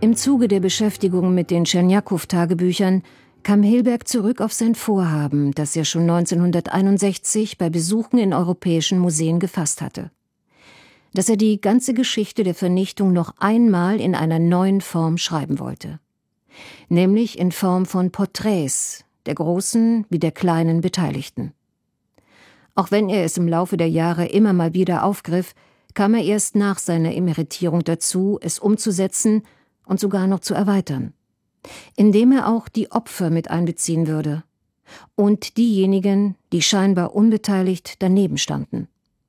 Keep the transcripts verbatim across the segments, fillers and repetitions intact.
Im Zuge der Beschäftigung mit den Tscherniakow-Tagebüchern kam Hilberg zurück auf sein Vorhaben, das er schon neunzehnhunderteinundsechzig bei Besuchen in europäischen Museen gefasst hatte. Dass er die ganze Geschichte der Vernichtung noch einmal in einer neuen Form schreiben wollte. Nämlich in Form von Porträts der großen wie der kleinen Beteiligten. Auch wenn er es im Laufe der Jahre immer mal wieder aufgriff, kam er erst nach seiner Emeritierung dazu, es umzusetzen und sogar noch zu erweitern, indem er auch die Opfer mit einbeziehen würde und diejenigen, die scheinbar unbeteiligt daneben standen.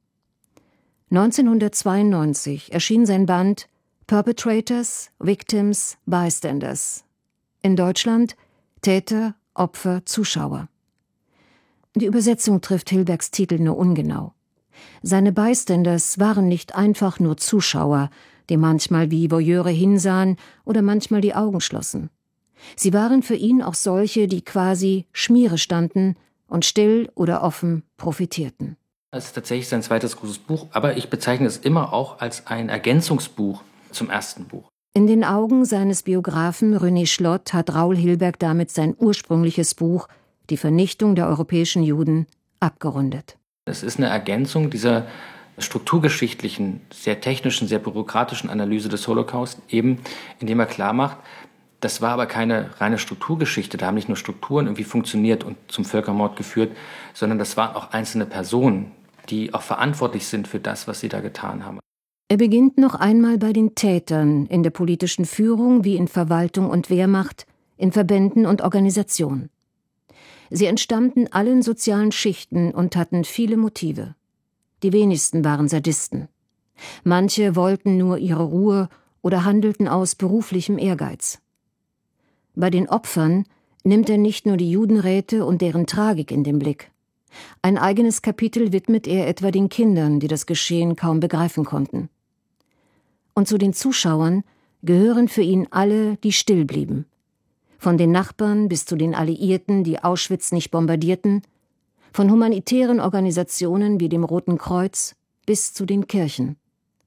neunzehnhundertzweiundneunzig erschien sein Band Perpetrators, Victims, Bystanders. In Deutschland Täter, Opfer, Zuschauer. Die Übersetzung trifft Hilbergs Titel nur ungenau. Seine Bystanders waren nicht einfach nur Zuschauer, die manchmal wie Voyeure hinsahen oder manchmal die Augen schlossen. Sie waren für ihn auch solche, die quasi Schmiere standen und still oder offen profitierten. Es ist tatsächlich sein zweites großes Buch, aber ich bezeichne es immer auch als ein Ergänzungsbuch zum ersten Buch. In den Augen seines Biografen René Schlott hat Raoul Hilberg damit sein ursprüngliches Buch »Die Vernichtung der europäischen Juden« abgerundet. Es ist eine Ergänzung dieser strukturgeschichtlichen, sehr technischen, sehr bürokratischen Analyse des Holocaust, eben indem er klarmacht, das war aber keine reine Strukturgeschichte, da haben nicht nur Strukturen irgendwie funktioniert und zum Völkermord geführt, sondern das waren auch einzelne Personen, die auch verantwortlich sind für das, was sie da getan haben. Er beginnt noch einmal bei den Tätern in der politischen Führung wie in Verwaltung und Wehrmacht, in Verbänden und Organisationen. Sie entstammten allen sozialen Schichten und hatten viele Motive. Die wenigsten waren Sadisten. Manche wollten nur ihre Ruhe oder handelten aus beruflichem Ehrgeiz. Bei den Opfern nimmt er nicht nur die Judenräte und deren Tragik in den Blick. Ein eigenes Kapitel widmet er etwa den Kindern, die das Geschehen kaum begreifen konnten. Und zu den Zuschauern gehören für ihn alle, die still blieben. Von den Nachbarn bis zu den Alliierten, die Auschwitz nicht bombardierten, von humanitären Organisationen wie dem Roten Kreuz bis zu den Kirchen.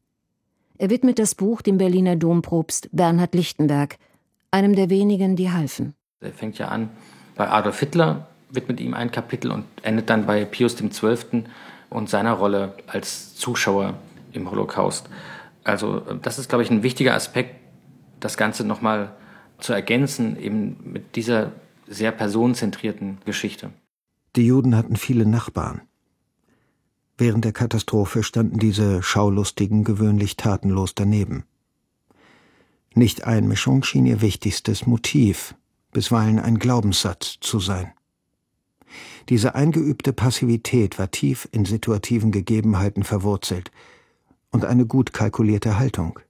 Er widmet das Buch dem Berliner Dompropst Bernhard Lichtenberg, einem der wenigen, die halfen. Er fängt ja an bei Adolf Hitler, widmet ihm ein Kapitel und endet dann bei Pius dem Zwölften und seiner Rolle als Zuschauer im Holocaust. Also das ist, glaube ich, ein wichtiger Aspekt, das Ganze nochmal zu ergänzen, eben mit dieser sehr personenzentrierten Geschichte. Die Juden hatten viele Nachbarn. Während der Katastrophe standen diese Schaulustigen gewöhnlich tatenlos daneben. Nichteinmischung schien ihr wichtigstes Motiv, bisweilen ein Glaubenssatz zu sein. Diese eingeübte Passivität war tief in situativen Gegebenheiten verwurzelt und eine gut kalkulierte Haltung.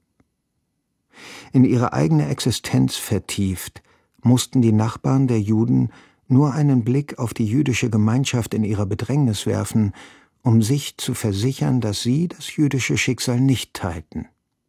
In ihre eigene Existenz vertieft, mussten die Nachbarn der Juden nur einen Blick auf die jüdische Gemeinschaft in ihrer Bedrängnis werfen, um sich zu versichern, dass sie das jüdische Schicksal nicht teilten.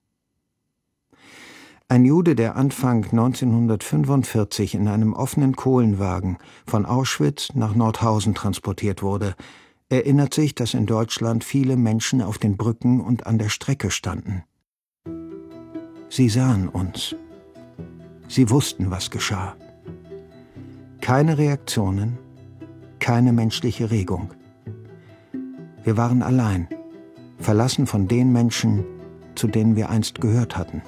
Ein Jude, der Anfang neunzehnhundertfünfundvierzig in einem offenen Kohlenwagen von Auschwitz nach Nordhausen transportiert wurde, erinnert sich, dass in Deutschland viele Menschen auf den Brücken und an der Strecke standen. Sie sahen uns. Sie wussten, was geschah. Keine Reaktionen, keine menschliche Regung. Wir waren allein, verlassen von den Menschen, zu denen wir einst gehört hatten.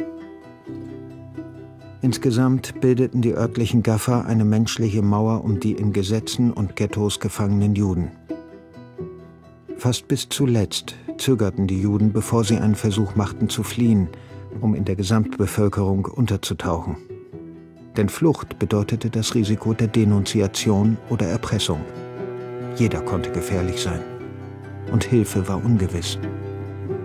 Insgesamt bildeten die örtlichen Gaffer eine menschliche Mauer um die in Gesetzen und Ghettos gefangenen Juden. Fast bis zuletzt zögerten die Juden, bevor sie einen Versuch machten zu fliehen, um in der Gesamtbevölkerung unterzutauchen. Denn Flucht bedeutete das Risiko der Denunziation oder Erpressung. Jeder konnte gefährlich sein. Und Hilfe war ungewiss.